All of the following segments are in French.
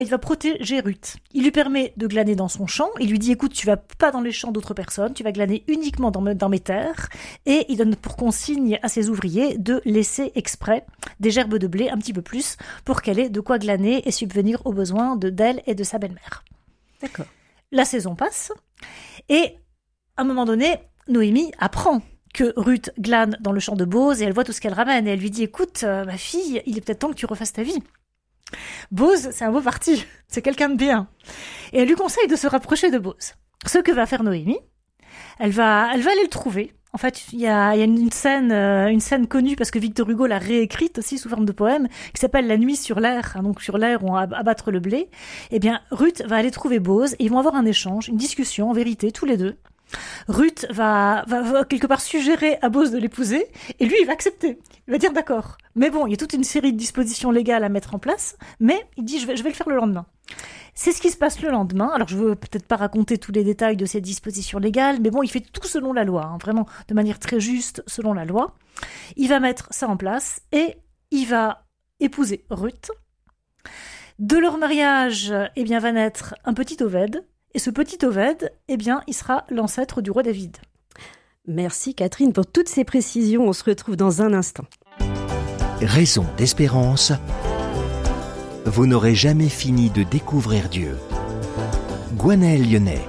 il va protéger Ruth. Il lui permet de glaner dans son champ. Il lui dit, écoute, tu vas pas dans les champs d'autres personnes, tu vas glaner uniquement dans mes terres. Et il donne pour consigne à ses ouvriers de laisser exprès des gerbes de blé un petit peu plus pour qu'elle ait de quoi glaner et subvenir aux besoins d'elle et de sa belle-mère. D'accord. La saison passe et à un moment donné, Noémie apprend que Ruth glane dans le champ de Boz et elle voit tout ce qu'elle ramène. Et elle lui dit, écoute, ma fille, il est peut-être temps que tu refasses ta vie. Boz, c'est un beau parti, c'est quelqu'un de bien. Et elle lui conseille de se rapprocher de Boz. Ce que va faire Noémie, elle va aller le trouver. En fait, il y a une scène connue parce que Victor Hugo l'a réécrite aussi sous forme de poème qui s'appelle La nuit sur l'air, hein, donc sur l'air où on va abattre le blé. Eh bien, Ruth va aller trouver Boz et ils vont avoir un échange, une discussion en vérité tous les deux. Ruth va quelque part suggérer à Boz de l'épouser et lui il va accepter, il va dire d'accord. Mais bon, il y a toute une série de dispositions légales à mettre en place, mais il dit je vais le faire le lendemain. C'est ce qui se passe le lendemain. Alors je veux peut-être pas raconter tous les détails de ces dispositions légales, mais bon, il fait tout selon la loi, hein, vraiment de manière très juste selon la loi. Il va mettre ça en place et il va épouser Ruth. De leur mariage, eh bien, va naître un petit Oved. Et ce petit Oved, eh bien, il sera l'ancêtre du roi David. Merci Catherine pour toutes ces précisions. On se retrouve dans un instant. Raison d'espérance. Vous n'aurez jamais fini de découvrir Dieu. Gwenaëlle Lyonnais.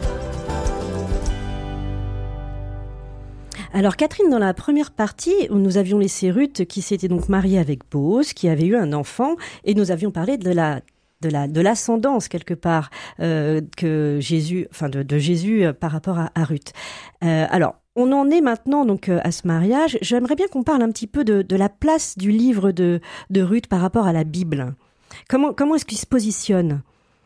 Alors Catherine, dans la première partie, où nous avions laissé Ruth qui s'était donc mariée avec Boz, qui avait eu un enfant, et nous avions parlé de l'ascendance quelque part que Jésus, enfin de Jésus par rapport à Ruth. Alors on en est maintenant donc à ce mariage. J'aimerais bien qu'on parle un petit peu de la place du livre de Ruth par rapport à la Bible. Comment est-ce qu'il se positionne ?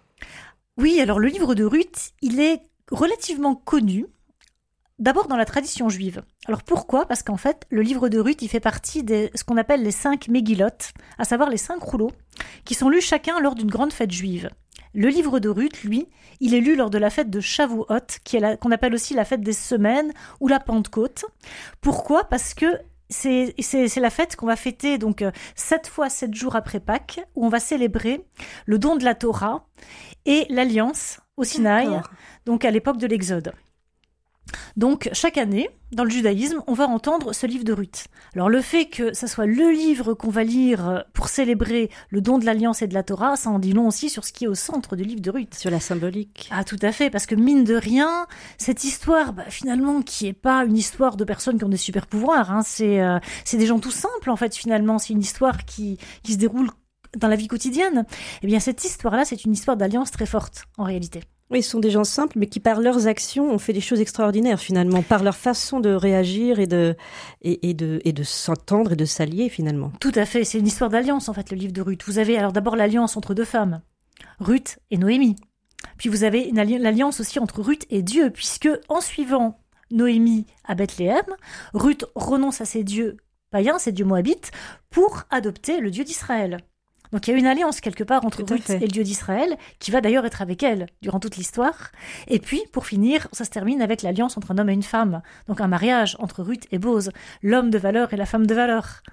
Oui, alors le livre de Ruth, il est relativement connu. D'abord dans la tradition juive. Alors pourquoi ? Parce qu'en fait, le livre de Ruth, il fait partie de ce qu'on appelle les 5 Megillot, à savoir les 5 rouleaux, qui sont lus chacun lors d'une grande fête juive. Le livre de Ruth, lui, il est lu lors de la fête de Shavuot, qu'on appelle aussi la fête des semaines ou la Pentecôte. Pourquoi ? Parce que c'est la fête qu'on va fêter donc 7 fois 7 jours après Pâques, où on va célébrer le don de la Torah et l'alliance au Sinaï, donc à l'époque de l'Exode. Donc, chaque année, dans le judaïsme, on va entendre ce livre de Ruth. Alors, le fait que ça soit le livre qu'on va lire pour célébrer le don de l'Alliance et de la Torah, ça en dit long aussi sur ce qui est au centre du livre de Ruth. Sur la symbolique. Ah, tout à fait, parce que mine de rien, cette histoire, finalement, qui est pas une histoire de personnes qui ont des super pouvoirs, hein, c'est des gens tout simples, en fait, finalement. C'est une histoire qui se déroule dans la vie quotidienne. Eh bien, cette histoire-là, c'est une histoire d'alliance très forte, en réalité. Oui, ce sont des gens simples, mais qui par leurs actions ont fait des choses extraordinaires finalement, par leur façon de réagir et de s'entendre et de s'allier finalement. Tout à fait, c'est une histoire d'alliance en fait, le livre de Ruth. Vous avez alors d'abord l'alliance entre deux femmes, Ruth et Noémie. Puis vous avez l'alliance aussi entre Ruth et Dieu, puisque en suivant Noémie à Bethléem, Ruth renonce à ses dieux païens, ses dieux moabites, pour adopter le Dieu d'Israël. Donc il y a une alliance quelque part entre Ruth et le Dieu d'Israël, qui va d'ailleurs être avec elle durant toute l'histoire. Et puis, pour finir, ça se termine avec l'alliance entre un homme et une femme. Donc un mariage entre Ruth et Boz, l'homme de valeur et la femme de valeur.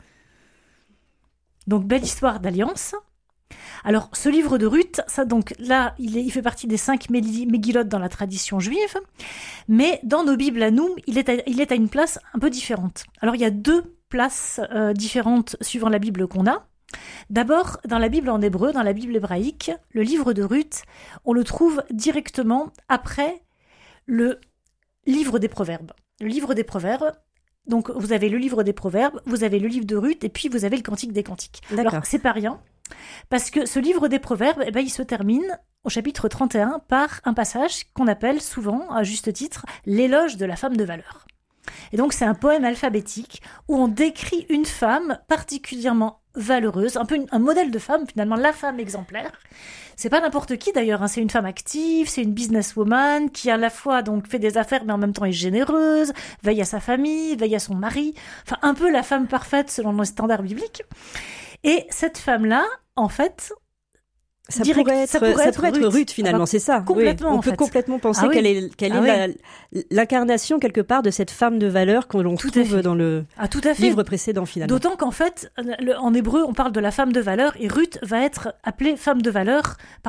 Donc belle histoire d'alliance. Alors ce livre de Ruth, ça donc là, il fait partie des 5 Megillot dans la tradition juive, mais dans nos Bibles à nous, il est à une place un peu différente. Alors il y a 2 places différentes suivant la Bible qu'on a. D'abord, dans la Bible en hébreu, dans la Bible hébraïque, le livre de Ruth, on le trouve directement après le livre des Proverbes. Le livre des Proverbes, donc vous avez le livre des Proverbes, vous avez le livre de Ruth, et puis vous avez le Cantique des Cantiques. D'accord. Alors, c'est pas rien, parce que ce livre des Proverbes, il se termine au chapitre 31 par un passage qu'on appelle souvent, à juste titre, l'éloge de la femme de valeur. Et donc, c'est un poème alphabétique où on décrit une femme particulièrement valeureuse, un peu un modèle de femme, finalement, la femme exemplaire. C'est pas n'importe qui, d'ailleurs, hein. C'est une femme active, c'est une businesswoman qui, à la fois, donc, fait des affaires, mais en même temps est généreuse, veille à sa famille, veille à son mari. Enfin, un peu la femme parfaite selon les standards bibliques. Et cette femme-là, en fait, Ça direct. pourrait être Ruth finalement, c'est ça. Complètement, oui. On en peut fait. complètement penser qu'elle est l'incarnation quelque part de cette femme de valeur que l'on trouve dans le livre précédent finalement. D'autant qu'en fait, en hébreu, on parle de la femme de valeur et Ruth va être appelée femme de valeur